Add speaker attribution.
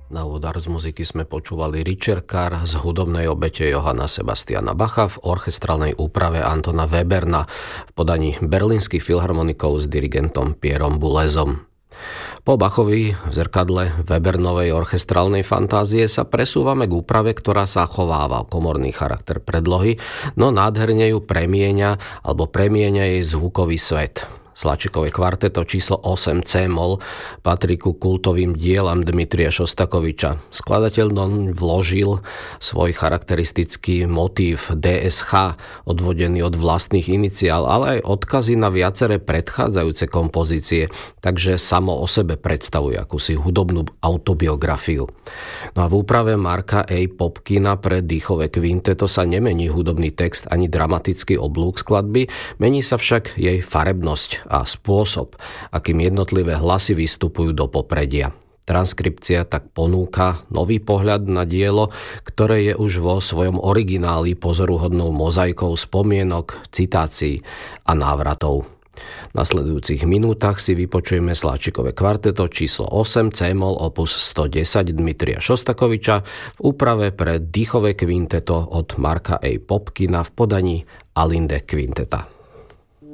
Speaker 1: Na údar z muziky sme počúvali Ricercar z hudobnej obete Johanna Sebastiana Bacha v orchestrálnej úprave Antona Weberna v podaní berlínskych filharmonikov s dirigentom Pierrom Boulezom. Po Bachovi v zrkadle Webernovej orchestrálnej fantázie sa presúvame k úprave, ktorá zachováva komorný charakter predlohy, no nádherne ju premieňa jej zvukový svet. Sláčikové kvarteto číslo 8 C-moll patrí ku kultovým dielam Dmitrija Šostakoviča. Skladateľ vložil svoj charakteristický motív DSH, odvodený od vlastných iniciál, ale aj odkazy na viaceré predchádzajúce kompozície, takže samo o sebe predstavuje akúsi hudobnú autobiografiu. No a v úprave Marka A. Popkina pre dýchové kvinteto sa nemení hudobný text ani dramatický oblúk skladby, mení sa však jej farebnosť a spôsob, akým jednotlivé hlasy vystupujú do popredia. Transkripcia tak ponúka nový pohľad na dielo, ktoré je už vo svojom origináli pozoruhodnou mozaikou spomienok, citácií a návratov. V nasledujúcich minútach si vypočujeme sláčikové kvarteto číslo 8 C-moll opus 110 Dmitrija Šostakoviča v úprave pre dýchové kvinteto od Marka A. Popkina v podaní Alinde Kvinteta.